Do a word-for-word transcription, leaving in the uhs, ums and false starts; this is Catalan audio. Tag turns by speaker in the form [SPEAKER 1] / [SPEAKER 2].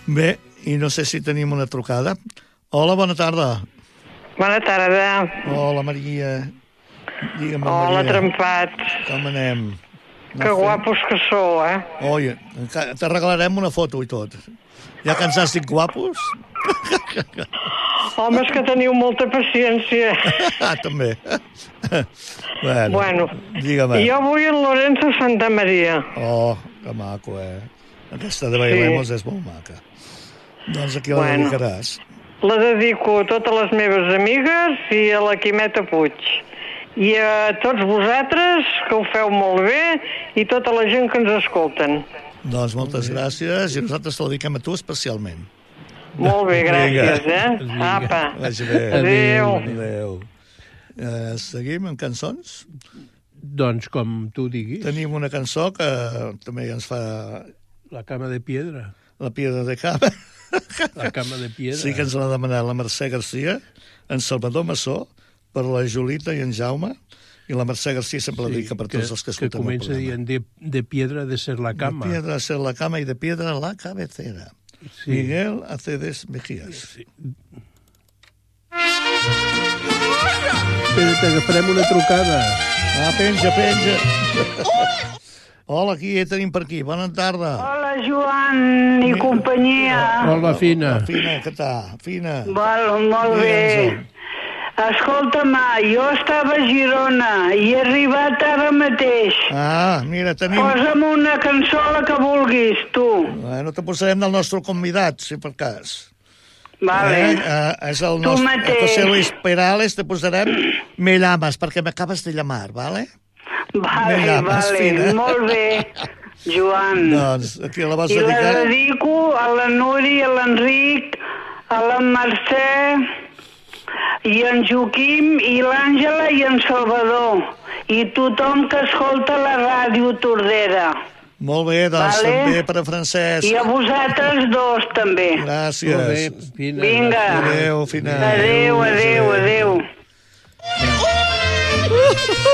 [SPEAKER 1] Bé, i no sé si tenim una trucada. Hola, bona tarda.
[SPEAKER 2] Bona tarda.
[SPEAKER 1] Hola, Maria. Digue'm,
[SPEAKER 2] Hola,
[SPEAKER 1] Maria.
[SPEAKER 2] trempats.
[SPEAKER 1] Com anem?
[SPEAKER 2] Que guapos que sou, eh?
[SPEAKER 1] Oi, t'arreglarem una foto i tot. Ja que ens has dit guapos?
[SPEAKER 2] Home, és que teniu molta paciència.
[SPEAKER 1] Ah, també. Bueno,
[SPEAKER 2] Bueno,
[SPEAKER 1] digue'm.
[SPEAKER 2] jo vull en Lorenzo Santa Maria.
[SPEAKER 1] Oh, que maco, eh? Aquesta de Bailemos
[SPEAKER 2] Sí.
[SPEAKER 1] és molt maca. Doncs aquí la
[SPEAKER 2] Bueno.
[SPEAKER 1] dedicaràs.
[SPEAKER 2] La dedico a totes les meves amigues i a la Quimeta Puig. I a tots vosaltres, que ho feu molt bé, i tota la gent que ens escolten.
[SPEAKER 1] Doncs moltes gràcies, i nosaltres te la dediquem a tu especialment.
[SPEAKER 2] Molt bé, gràcies,
[SPEAKER 1] Vinga.
[SPEAKER 2] eh?
[SPEAKER 3] Vinga.
[SPEAKER 2] Apa.
[SPEAKER 1] Vagi bé.
[SPEAKER 2] Adéu.
[SPEAKER 1] Adéu. Eh, seguim amb cançons.
[SPEAKER 3] Doncs com tu diguis.
[SPEAKER 1] Tenim una cançó que també ens fa
[SPEAKER 3] La cama de piedra.
[SPEAKER 1] la piedra de cama.
[SPEAKER 3] La cama de piedra.
[SPEAKER 1] Sí que ens l'ha demanat la Mercè Garcia, en Salvador Massó, per la Julita i en Jaume, i la Mercè Garcia sempre la dedica per tots els que escolten
[SPEAKER 3] que
[SPEAKER 1] el
[SPEAKER 3] comença
[SPEAKER 1] programa.
[SPEAKER 3] dient de, de piedra de ser la cama.
[SPEAKER 1] De piedra ser la cama i de piedra la cabecera.
[SPEAKER 3] Sí.
[SPEAKER 1] Miguel Aceves Mejías.
[SPEAKER 3] Sí. Espera't, agafarem una trucada.
[SPEAKER 1] Ah, penja, penja. Hola, aquí ja tenim per aquí. Bona tarda.
[SPEAKER 4] Hola, Joan i companyia.
[SPEAKER 3] Hola, Fina.
[SPEAKER 1] Fina, què tal? Fina.
[SPEAKER 4] Vol, molt bé.
[SPEAKER 1] Digue'ns-ho.
[SPEAKER 4] Escolta'm, jo estava a Girona i he arribat ara mateix.
[SPEAKER 1] Ah, mira, tenim...
[SPEAKER 4] Posa'm una cançó, la que vulguis, tu.
[SPEAKER 1] Bueno, te posarem del nostre convidat, si per cas.
[SPEAKER 4] Vale.
[SPEAKER 1] Eh? Eh, és el
[SPEAKER 4] Tu
[SPEAKER 1] nostre
[SPEAKER 4] mateix.
[SPEAKER 1] José Luis Perales, te posarem Me llamas, perquè m'acabes de llamar, vale?
[SPEAKER 4] Vale,
[SPEAKER 1] Me llames,
[SPEAKER 4] vale,
[SPEAKER 1] Fina.
[SPEAKER 4] molt bé, Joan.
[SPEAKER 1] Doncs aquí la vas
[SPEAKER 4] I la
[SPEAKER 1] dedicar...
[SPEAKER 4] dedico a la Núria, a l'Enric, a la Mercè, i en Joaquim, i l'Àngela i en Salvador. I tothom que escolta la ràdio Tordera.
[SPEAKER 1] Molt bé, doncs
[SPEAKER 4] Vale.
[SPEAKER 1] també per a Francesc.
[SPEAKER 4] I a vosaltres dos, també.
[SPEAKER 1] Gràcies.
[SPEAKER 3] Molt bé, Fina.
[SPEAKER 4] Vinga.
[SPEAKER 1] Adéu, Fina.
[SPEAKER 4] Adéu, adéu, adéu.